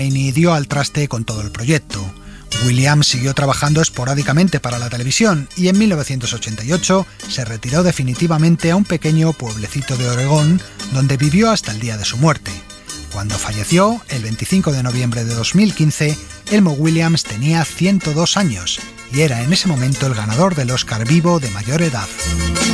dio al traste con todo el proyecto. Williams siguió trabajando esporádicamente para la televisión y en 1988 se retiró definitivamente a un pequeño pueblecito de Oregón, donde vivió hasta el día de su muerte. Cuando falleció, el 25 de noviembre de 2015, Elmo Williams tenía 102 años y era en ese momento el ganador del Oscar vivo de mayor edad.